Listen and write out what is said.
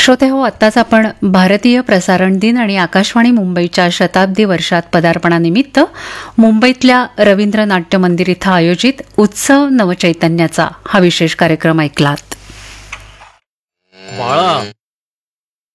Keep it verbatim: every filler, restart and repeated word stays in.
श्रोते हो, आत्ताच आपण भारतीय प्रसारण दिन आणि आकाशवाणी मुंबईच्या शताब्दी वर्षात पदार्पणानिमित्त मुंबईतल्या रवींद्र नाट्य मंदिर इथं आयोजित उत्सव नवचैतन्याचा हा विशेष कार्यक्रम ऐकलात. बाळा,